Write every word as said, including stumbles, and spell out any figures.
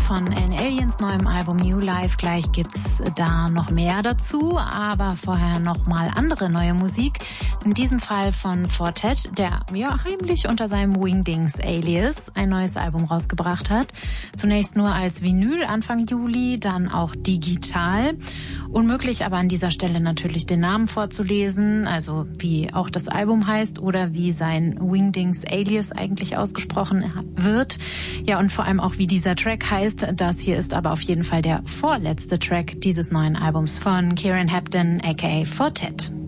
von An Aliens neuem Album New Life. Gleich gibt's da noch mehr dazu, aber vorher noch mal andere neue Musik. In diesem Fall von Fortet, der ja heimlich unter seinem Wingdings Alias ein neues Album rausgebracht hat. Zunächst nur als Vinyl Anfang Juli, dann auch digital. Unmöglich aber an dieser Stelle natürlich den Namen vorzulesen, also wie auch das Album heißt oder wie sein Wingdings Alias eigentlich ausgesprochen wird. Ja, und vor allem auch wie dieser Track heißt. Das hier ist aber auf jeden Fall der vorletzte Track dieses neuen Albums von Kieran Hebden aka Fortet.